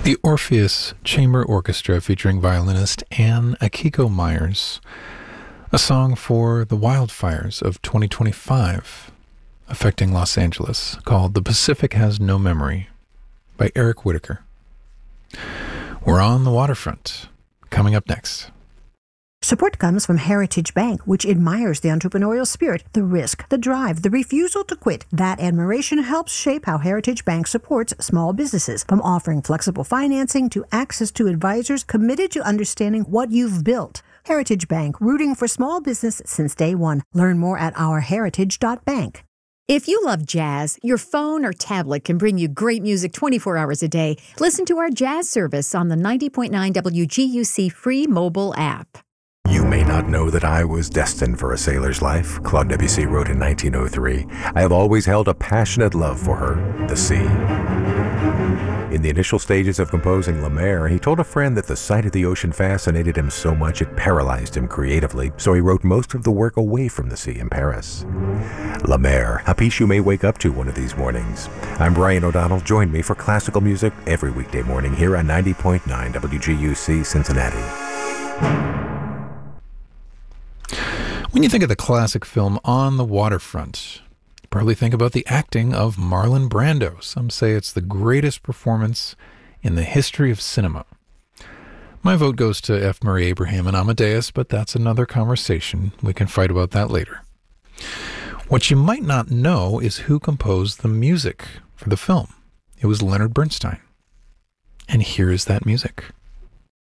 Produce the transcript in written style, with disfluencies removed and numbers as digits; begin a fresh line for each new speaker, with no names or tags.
The Orpheus Chamber Orchestra featuring violinist Anne Akiko Myers, a song for the wildfires of 2025 affecting Los Angeles called The Pacific Has No Memory by Eric Whitacre. We're on the waterfront, coming up next.
Support comes from Heritage Bank, which admires the entrepreneurial spirit, the risk, the drive, the refusal to quit. That admiration helps shape how Heritage Bank supports small businesses, from offering flexible financing to access to advisors committed to understanding what you've built. Heritage Bank, rooting for small business since day one. Learn more at ourheritage.bank.
If you love jazz, your phone or tablet can bring you great music 24 hours a day. Listen to our jazz service on the 90.9 WGUC free mobile app.
You may not know that I was destined for a sailor's life, Claude Debussy wrote in 1903. I have always held a passionate love for her, the sea. In the initial stages of composing La Mer, he told a friend that the sight of the ocean fascinated him so much it paralyzed him creatively, so he wrote most of the work away from the sea in Paris. La Mer, a piece you may wake up to one of these mornings. I'm Brian O'Donnell. Join me for classical music every weekday morning here on 90.9 WGUC Cincinnati.
When you think of the classic film On the Waterfront, you probably think about the acting of Marlon Brando. Some say it's the greatest performance in the history of cinema. My vote goes to F. Murray Abraham and Amadeus, but that's another conversation. We can fight about that later. What you might not know is who composed the music for the film. It was Leonard Bernstein. And here is that music.